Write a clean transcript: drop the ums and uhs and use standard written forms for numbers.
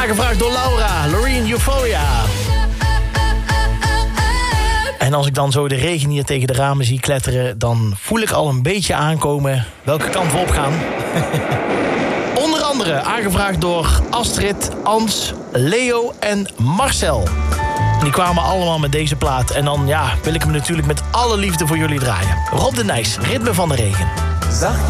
Aangevraagd door Laura, Loreen Euphoria. En als ik dan zo de regen hier tegen de ramen zie kletteren, dan voel ik al een beetje aankomen welke kant we op gaan. Onder andere aangevraagd door Astrid, Ans, Leo en Marcel. En die kwamen allemaal met deze plaat. En dan wil ik hem natuurlijk met alle liefde voor jullie draaien. Rob de Nijs, Ritme van de Regen. Zag